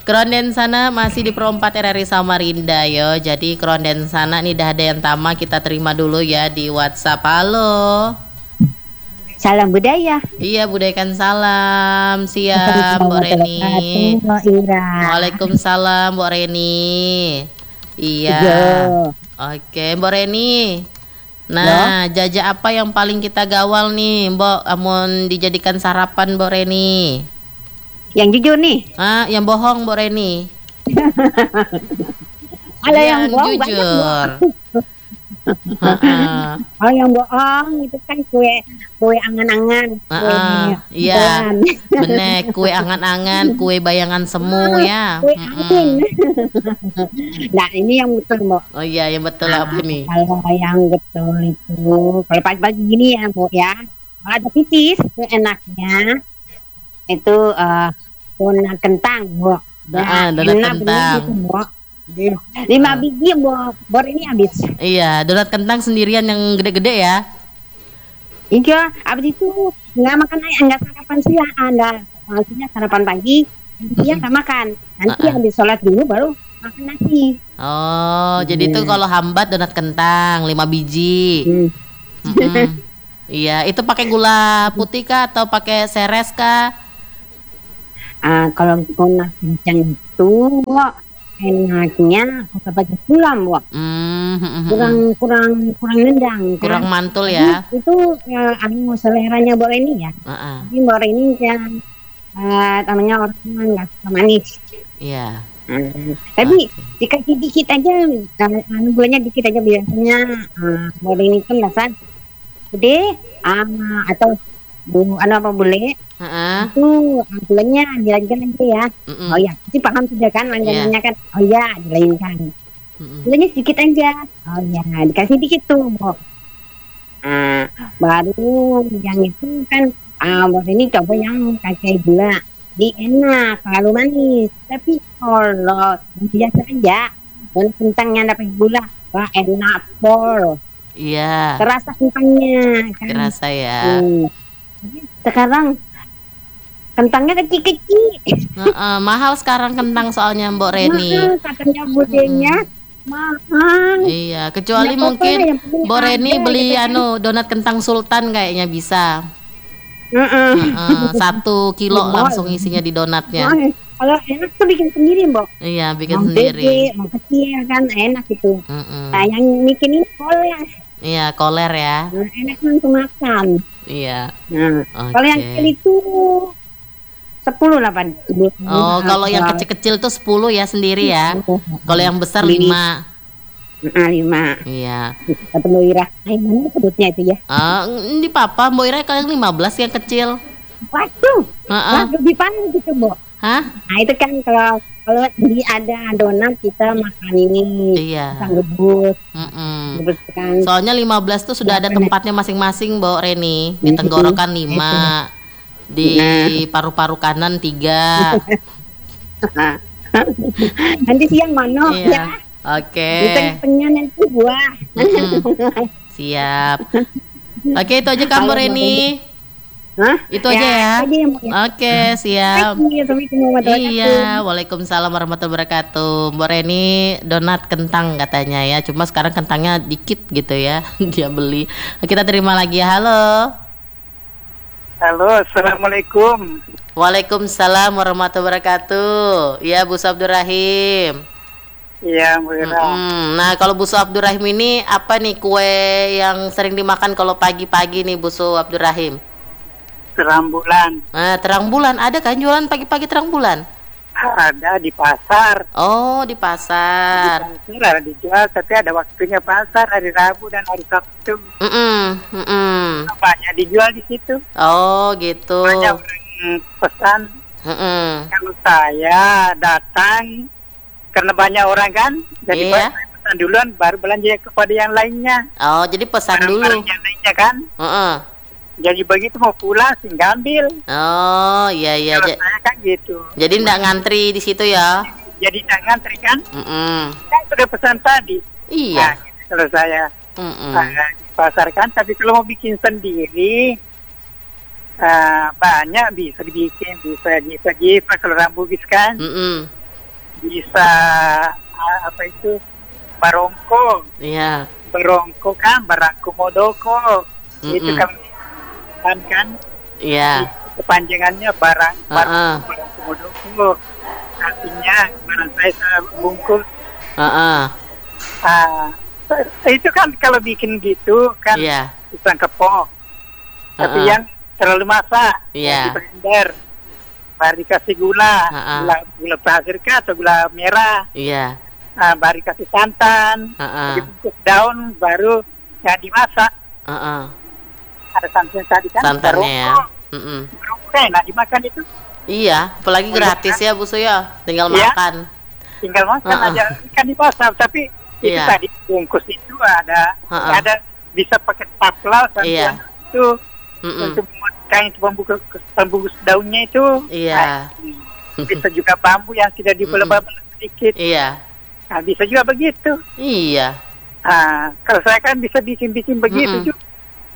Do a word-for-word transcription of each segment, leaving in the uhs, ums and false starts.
Keronden sana masih di perempat R R I Samarinda yo. Jadi keronden sana nih dah ada yang tama, kita terima dulu ya di WhatsApp. Halo. Salam budaya. Iya, budaykan salam. Siap, Mbok Reni. Waalaikumsalam, Mbok Reni. Iya. Oke, Mbok Reni. Nah, jajak apa yang paling kita gawal nih, Mbok? Amun dijadikan sarapan, Mbok Reni. Yang jujur nih. Ah, yang bohong, Mbok Reni. Ada yang, yang bohong jujur. Oh, yang bohong itu kan kue kue angan-angan. Uh, iya, bener, kue angan-angan, kue bayangan semu ya. Kue angin. Nah, ini yang betul, Mbok. Oh iya, yang betul nah, apa nih? Kalau yang betul itu, kalau pagi-pagi gini ya, Mbok ya. Kalau ada pipis, itu enaknya itu uh, donat kentang, Mbok. Nah, donat kentang. Gitu, Mbok. Lima biji Mbok, bor ini habis. Iya, donat kentang sendirian yang gede-gede ya. Iya, habis itu nggak makan aja, nggak sarapan siang, anda maksudnya sarapan pagi, dia nggak makan. Nanti uh-uh. habis sholat dulu baru makan nasi. Oh, hmm. jadi itu kalau hambat donat kentang lima biji. Hmm. Iya, itu pakai gula putih kah atau pakai seres kah? Ah, kalau donat kentang itu enaknya pakai gula, Mbak. Mm-hmm. Kurang kurang kurang nendang, kurang kan? mantul ya. Jadi, itu ya, anu seleranya Mbak ini ya. Uh-uh. Jadi Mbak ini yang uh, namanya orang nggak suka manis. Iya. Yeah. Uh, tapi okay. dikasih dikit aja, anu gulanya dikit aja biasanya. Uh, Mbak ini kan dasar gede, uh, atau bu, anu apa boleh? Uh-uh. Itu gulanya dilainkan aja ya. Uh-uh. Oh ya, pasti paham sudah kan langganannya yeah. kan. Oh ya, dilainkan. Uh-uh. Gulanya sedikit aja. Oh ya, dikasih dikit tuh, Mbok. Nah, baru yang itu kan ah, Mbok ini coba yang pakai gula. Di enak, terlalu manis. Tapi kalau biasa aja, dan kentangnya dapat gula, wah enak pol. Iya. Yeah. Terasa kentangnya kan. Terasa ya. Hmm. Sekarang kentangnya kecil-kecil. Uh-uh, mahal sekarang kentang soalnya Mbok Reni. Mahal, katanya budenya hmm. mahal. Iya, kecuali ya, mungkin Mbok Reni beli gitu, anu donat kentang sultan kayaknya bisa. Uh-uh. Uh-uh, satu kilo Mbok. Langsung isinya di donatnya. Mbok, kalau enak tuh bikin sendiri, Mbok. Iya, bikin mau sendiri. Gede, mau kecil kan enak itu. Uh-uh. Nah, yang bikin ini koler. Iya, koler ya. Nah, enak langsung makan. Iya. Nah, okay. Kalau yang kecil itu sepuluh lah, Pak. Oh, kalau yang kecil-kecil tuh sepuluh ya sendiri ya. Kalau yang besar lima. Ah, lima. Iya. Kata Mbak Ira, ay, mana sebutnya itu ya? Ah, di papa Mbak Ira kalau yang lima belas yang kecil. Waduh. Uh-uh. Waduh, di panas gitu, Mbak. Hah? Nah, itu kan kalau kalau di ada donat kita makan ini. Iya. Rebus. Kan. Soalnya lima belas tuh sudah ada tempatnya masing-masing, Mbak Reni. Di tenggorokan lima. Di paru-paru kanan tiga. Nanti siang mana iya. ya? Oke. Okay. Di tengah-tengah nanti buah. Siap. Oke, okay, itu aja kan Mbak Reni. Hah? Itu ya, aja ya. ya. Oke, okay, siap. Iya, waalaikumsalam warahmatullahi wabarakatuh. Mbak Reni donat kentang katanya ya. Cuma sekarang kentangnya dikit gitu ya. Dia beli. Kita terima lagi. Halo. Halo, assalamualaikum. Waalaikumsalam warahmatullahi wabarakatuh. Ya, Bu Abdurrahim. Iya, Bu Ira. Hmm, nah, kalau Bu Abdurrahim ini apa nih kue yang sering dimakan kalau pagi-pagi nih Bu Abdurrahim? Terang bulan. Nah, terang bulan ada kan jualan pagi-pagi terang bulan? Ada di pasar. Oh, di pasar. Di pasar ada dijual, tapi ada waktunya pasar hari Rabu dan hari Sabtu. Mm-mm, mm-mm. Banyak dijual di situ. Oh, gitu. Banyak orang pesan. Mm-mm. Kalau saya datang karena banyak orang kan, jadi iya. pesan duluan baru belanja kepada yang lainnya. Oh, jadi pesan barang dulu. Yang lainnya kan. Uh-uh. Jadi begitu mau pulang tinggal ambil. Oh, iya iya. Kalau saya kan gitu. Jadi enggak ngantri di situ ya? Jadi enggak ngantri kan? Mm-mm. Kan sudah pesan tadi. Iya. Nah, gitu kalau saya uh, pasar kan, tapi kalau mau bikin sendiri uh, banyak bisa dibikin, bisa bisa bisa kalau rambugis kan. Mm-mm. bisa ah, apa itu barongko, Iya. barongko kan, barangko modoko, itu Mm-mm. kan kan kan Iya. kepanjangannya barang barang Heeh. barangko modoko, artinya barang saya saya bungkus. Heeh. Ah, itu kan kalau bikin gitu kan Iya. pisang kepo, tapi Heeh. yang terlalu masak, Iya. yang di blender, baru dikasih gula, Heeh. gula gula pasir kah atau gula merah. Iya. Ah, baru kasih santan, Heeh. dibungkus daun, baru ya dimasak. Heeh. Ada santan tadi kan, Santannya ya. barongko. Mm-mm. Barongko enak dimakan itu, Iya, apalagi gratis ya Bu Suyo, tinggal Iya. makan. tinggal makan Heeh. aja ikan dimasak. Tapi itu Iya. tadi bungkus itu ada, Heeh. ada bisa pakai taplau sampai Iya. itu Mm-mm. untuk membuat kain pembungkus pembungkus daunnya itu. Iya. Nah, bisa juga bambu yang tidak dibelah-belah sedikit. Iya. Nah, bisa juga begitu. Iya. Ah, kalau saya kan bisa bikin-bikin begitu Mm-mm. juga.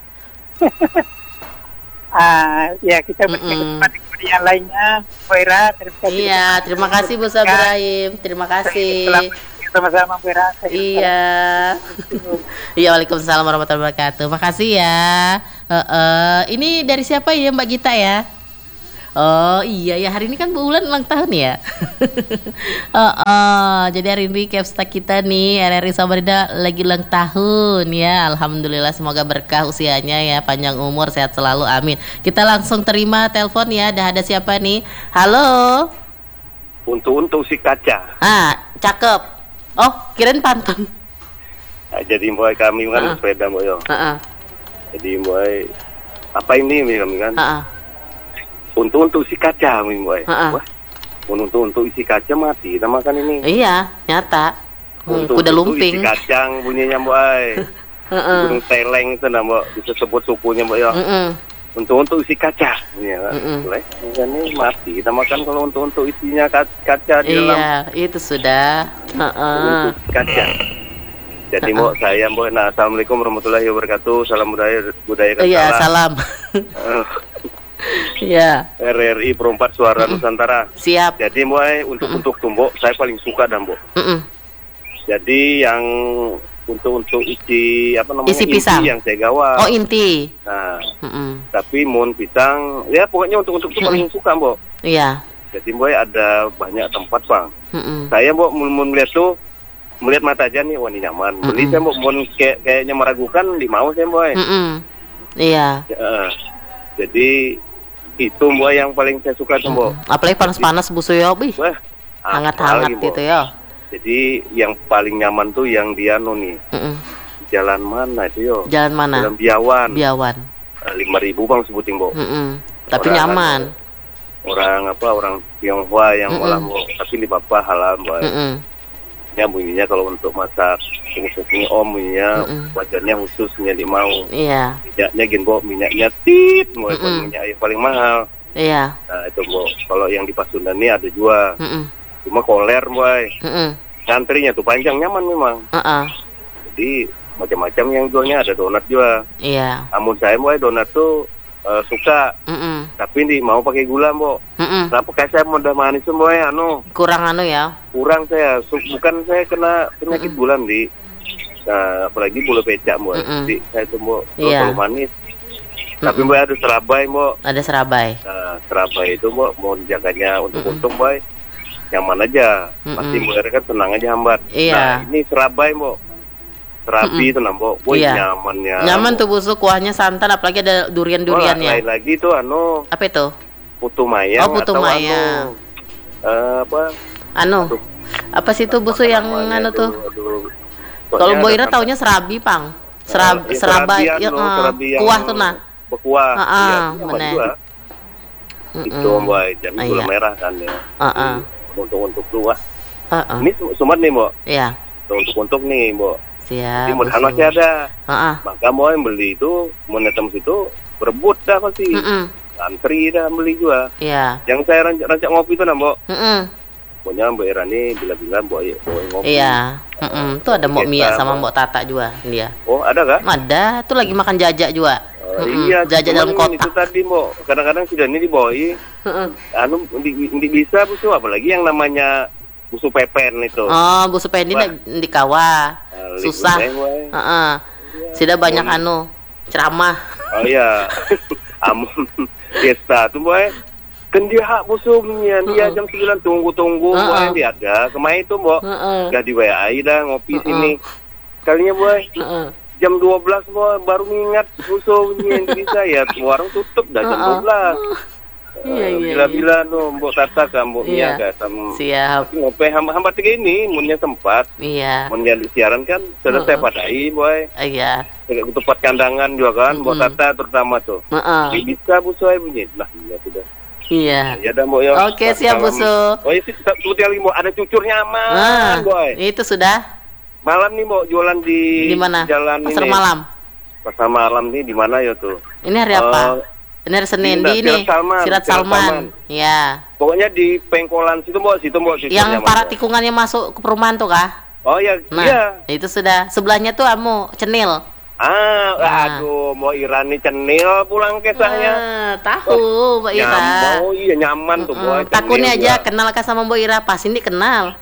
Ah, ya kita Mm-mm. berkenan kepada yang lainnya. Bu Era, terima kasih. Iya, terima kasih Bu Sabrahim. Terima kasih. Selamat sama-sama Bu Era. Iya. Iya, Waalaikumsalam warahmatullahi wabarakatuh. Makasih ya. Heeh. Ini dari siapa ya Mbak Gita ya? Oh iya ya, hari ini kan Bu Ulan ulang tahun ya. Heeh. Jadi hari ini Capsta kita nih R R I Samarinda lagi ulang tahun ya. Alhamdulillah, semoga berkah usianya ya, panjang umur, sehat selalu, amin. Kita langsung terima telepon ya. Dah ada siapa nih? Halo. Untuk-untuk si kaca. Ah, cakep. Oh, kirain pantun. Nah, jadi mulai kami kan Ah. sepeda mbak yo. Heeh. Jadi mulai apa ini kami kan? Heeh. Untuk-untuk si kaca kami mulai. Ah. Wah, untuk-untuk isi kaca mati. Kita makan ini. Iya, nyata. Hmm, Untuk kuda isi lumping. kacang bunyinya mbak. Heeh. Gunung Teleng itu nah mbak. Bisa sebut sukunya mbak yo. Heeh. Untuk-untuk isi kaca. Ya, Mm-mm. boleh. Ini mati. Kita makan kalau untuk-untuk isinya ka- kaca di dalam. Iya, itu sudah. Heeh. Untuk isi kaca. Jadi mbak saya mbak. Nah, assalamualaikum warahmatullahi wabarakatuh. Salam budaya budaya Iya, Kantara. salam. Eh, Iya, R R I Perempat Suara Nusantara. siap. Jadi mulai untuk untuk tumbuk saya paling suka dan mbok. Heeh. Jadi yang untuk untuk isi apa namanya Isi inti pisang. yang saya gawa. Oh, inti. Nah, Heeh. tapi mun pisang ya pokoknya untuk untuk itu paling suka mbok. Iya. Jadi mbok ada banyak tempat bang. Heeh. Saya mbok mun mun melihat tuh melihat mata aja nih wah ini nyaman. Beli Mm-mm. saya mbok mun kayak kayaknya meragukan di mau saya mbok. Heeh. Iya. Ya, jadi itu mbok yang paling saya suka tuh mbok. Apalagi panas-panas Bu Suyo, bih. Wah, Hangat-hangat apalagi, Mbok. itu ya. Jadi yang paling nyaman tuh yang dia nih Heeh. jalan mana itu yo? Jalan mana? Jalan Biawan. Biawan. Lima ribu bang sebutin mbok. Heeh. Tapi Orang nyaman. Orang apa orang Tionghoa yang Mm-mm. malah mbok. Tapi di bapak halal mbok. Heeh. Ya bunyinya kalau untuk masak ini ini om bunyinya Mm-mm. wajarnya khususnya di mau. Iya. Minyaknya gini mbok minyaknya tit mbok itu Mm-mm. minyak yang paling mahal. Iya. Nah itu mbok. Kalau yang di Pasundan ini ada juga. Heeh. Cuma koler mbok. Heeh. Santrinya tuh panjang nyaman memang. Heeh. Jadi macam-macam yang jualnya ada donat juga. Iya. Namun saya mau donat tuh eh, suka, Heeh. tapi nih mau pakai gula mbok. Heeh. Kenapa kayak saya mudah manis semua ya, anu Kurang anu ya. kurang saya. Su- bukan saya kena penyakit Mm-mm. gula di. Nah, apalagi gula becak mbok. Mm-mm. Jadi saya tuh mbok Iya. terlalu manis. Tapi Mm-mm. mbok ada serabai mbok. Ada serabai. Nah, serabai itu mbok mau jaganya untuk Mm-mm. untung mbok. Nyaman aja. Pasti Mm-mm. mbok kan senang aja hambat. Iya. Nah, ini serabai mbok. Serabi Mm-mm. itu nah mbok. Woi Iya. nyaman ya. Nyaman tuh busuk, kuahnya santan, apalagi ada Oh, durian-duriannya. lain lagi tuh anu Apa itu? putu mayang Oh, putu atau mayang. anu eh, apa Anu. Aduh. Apa sih itu busuk yang namanya anu tuh? aduh. Kalau Soalnya Boira ada taunya serabi, Pang. tambah- Serab eh, serabai, serabian ya, loh, eh, serabi yang kuah tuh nah. berkuah. Ah, ah, Iya, nyaman bener. juga. Mm-mm. Itu mbak jadi Ah, gula iya. merah kan ya. Ah, ah. Untuk untuk luah. Heeh. Ini su- sumat nih mbak. Iya, Untuk untuk nih mbak. siap. Di modal busuk. masih ada. Heeh. Maka mau yang beli itu mau netem situ berebut dah pasti. Heeh. Antri dah beli juga. Iya. Yang saya rancak-rancak ngopi itu nah mbak. Heeh. Pokoknya Mbak Irani bila-bila Mbak ya, bawa ngopi. Iya. Heeh. Tuh ada Mbok Mia Kita, sama Mbok. Mbok Tata juga dia. Oh ada kah? Ada, tuh lagi makan jajak juga. Oh, Mm-mm. iya, Jajak dalam cuman itu kotak. tadi Mbak. Kadang-kadang sudah ini dibawain. Heeh. Anu, di, di bisa bu, apalagi yang namanya busu pepen itu. Oh, busu pepen Wah. di, di kawah. Nah, Susah. libur, eh, Heeh. Sudah banyak anu ceramah. Oh iya. Amun desa tuh boy. Kan dia hak busungnya, dia Uh-uh. jam sembilan tunggu-tunggu, Uh-uh. boy, dia ada. Kemarin itu, Mbok. Heeh. Udah di W A I dah ngopi Uh-uh. sini. Kalinya, boy, Heeh. jam dua belas, boy, baru mengingat busungnya bisa ya. Warung tutup dah jam Uh-uh. dua belas. Iya, iya, Bila-bila no, Mbok Tata kan, Mbok Iya. Mia kan. Sam- Siap. Ngopi hamba-hamba tiga ini, munnya sempat. Iya. Mun jadi siaran kan, selesai Uh-uh. padai, boy. Iya. Kayak tempat kandangan juga kan, Mbok Mm-mm. Tata terutama tuh. Heeh. Bisa busai bunyi. Nah, iya sudah. Iya. Ya udah Mbok ya. Oke, siap, Salam. Busu. Oh iya sih, seperti yang Mbok ada cucurnya aman, Ah, boy. itu sudah Malam nih Mbok jualan di di mana? jalan Pasar ini. malam. Pasar malam nih di mana ya tuh? Ini hari apa? Eh, Ini hari Senin Sirat di ini. Salman, Sirat Sirat Salman. Salman. Ya. Pokoknya di pengkolan situ Mbok, situ Mbok cucurnya. Yang Mbok. para tikungannya masuk ke perumahan tuh kah? Oh iya, Nah, iya. itu sudah. Sebelahnya tuh amu cenil. Ah, Nah. aduh, Mbok Irani cenil pulang kesahnya. Ah, tahu Mbak Ira. Nyaman, oh iya nyaman tuh Mm-mm. Boy. Takutnya cenil aja juga. kenal kan sama Mbak Ira, pas ini kenal.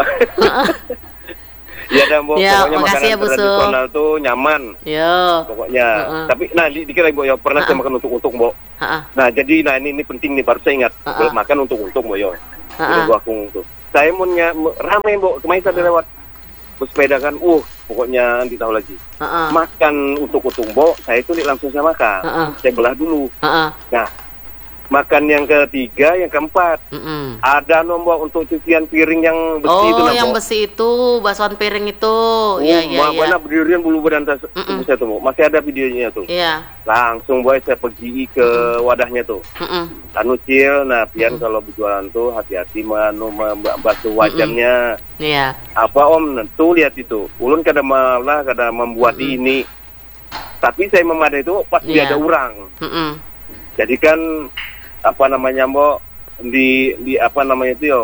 Ya dah Mbok, Ya, pokoknya makasih makanan ya, Busu. tradisional tuh nyaman. Yo. Pokoknya. Uh-uh. Tapi nah di- dikira Mbok ya pernah saya Uh-uh. makan untuk-untuk Mbok. Heeh. Nah jadi nah ini ini penting nih baru saya ingat. Uh-uh. Makan untuk-untuk Mbok yo. Uh-uh. Udah gua akung tuh. Saya mau nya- rame Mbok, kemarin saya lewat bersepeda kan, uh pokoknya nanti tahu lagi. Heeh. Makan untuk-untuk Mbok, saya itu nih langsung saya makan. Uh-uh. Saya belah dulu. Heeh. Nah, makan yang ketiga, yang keempat. Mm-mm. Ada nombor untuk cucian piring yang besi itu Oh, nah, yang Mbok. besi itu, basuhan piring itu. Oh, Iya, iya, iya. mana berdirian bulu badan tas Mm-mm. saya tuh, Mbok. Masih ada videonya tuh. Iya. Langsung boy saya pergi ke wadahnya tuh. Mm-mm. Anu cil, nah pian kalau berjualan tuh hati-hati manu membasuh wajannya. Iya. Apa Om? Tuh lihat itu. Ulun kada malah kada membuat Mm-mm. ini. Tapi saya memadai itu pasti Iya. ada orang. Mm-mm. Jadi kan apa namanya Mbok di di apa namanya itu yo.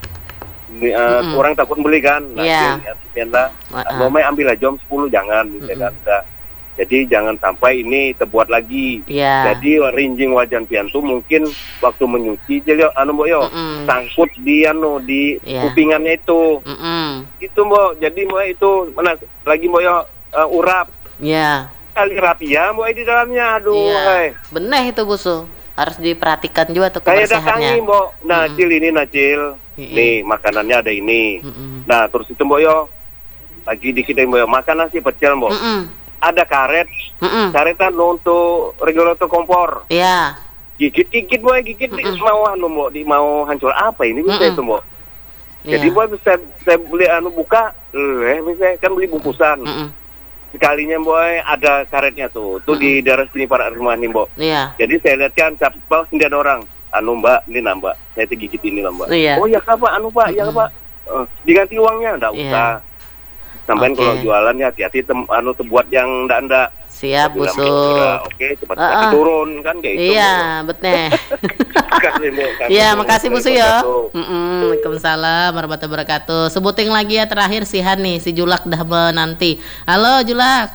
Di, uh, Mm-mm. orang takut beli kan. Nah, Iya. pian, pian lah. Uh-uh. Mau main ambil lah jam sepuluh jangan gitu Mm-mm. kan. Nah, jadi jangan sampai ini terbuat lagi. Iya. Jadi rinjing wajan pian tuh mungkin waktu menyuci jadi anu Mbok yo Mm-mm. sangkut di anu di Iya. kupingannya itu. Mm-mm. Itu Mbok. Jadi Mbok itu mana lagi Mbok yo uh, urap Iya. kali rapia Mbok di dalamnya. Aduh, Iya. hai. Benar itu, Busu. Harus diperhatikan juga tuh Saya kebersihannya. datangi Mbok. Nah, Mm-mm. Cil ini Nacil. Mm-mm. Nih, makanannya ada ini. Mm-mm. Nah, terus itu Mbok yo lagi dikit Mbok yo makan nasi pecel Mbok. Mm-mm. Ada karet, Mm-mm. karetan untuk regulator kompor. Iya. Gigit-gigit boy, gigit di Mm-mm. mau anu Mbok, di mau hancur apa ini bisa Mm-mm. itu Mbok. Iya. Jadi boy bisa saya beli anu buka, eh misalnya kan beli bungkusan. Mm-mm. Sekalinya boy ada karetnya tuh, tuh di daerah sini para rumah nih Mbok. Iya. Jadi saya lihat kan capal sendiri ada orang. Anu Mbak, ini nambah. Saya tuh gigit ini lah Mbak. Iya. Oh ya Kak Pak, anu Pak, ya Mm-mm. Pak. Eh, diganti uangnya, enggak Iya. usah. Sampai Oke. kalau jualan ya hati-hati tem, anu terbuat yang enggak-enggak. Siap, Bilang, Busu. "Ya, Oke, cepat Ah, ah. turun kan kayak itu. Iya, betul. Makasih, Mbok. Iya, makasih Busu ya. Wabarakatuh. Mm-mm. Waalaikumsalam warahmatullahi wabarakatuh. Sebutin lagi ya terakhir si Han nih, si Julak dah menanti. Halo Julak.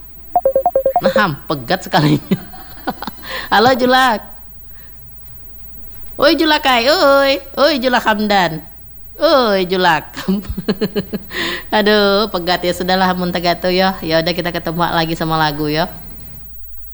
Nah, pegat sekali. Halo Julak. Oi Julak kai, oi. Oi Julak Hamdan. Oi Julak. Aduh, pegat ya sudahlah mun tegatu ya. Ya udah kita ketemu lagi sama lagu ya.